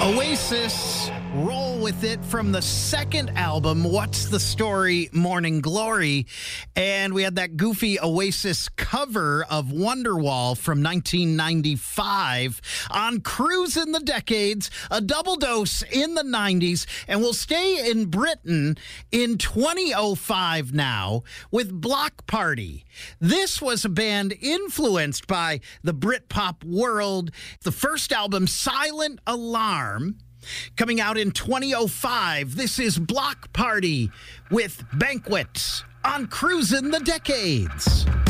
Oasis, Roll With It from the second album, What's the Story, Morning Glory. And we had that goofy Oasis cover of Wonderwall from 1995 on Cruising the Decades, a double dose in the 90s. And we'll stay in Britain in 2005 now with Bloc Party. This was a band influenced by the Britpop world. The first album, Silent Alarm, coming out in 2005. This is Bloc Party with Banquet on Cruising the Decades.